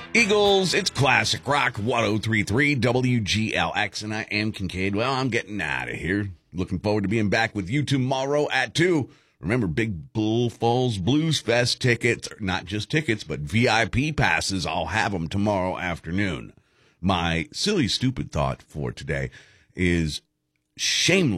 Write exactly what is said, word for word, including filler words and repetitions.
Eagles, it's classic rock, one oh three point three W G L X, and I am Kincaid. Well, I'm getting out of here. Looking forward to being back with you tomorrow at two. Remember, Big Bull Falls Blues Fest tickets, not just tickets, but V I P passes. I'll have them tomorrow afternoon. My silly, stupid thought for today is shameless.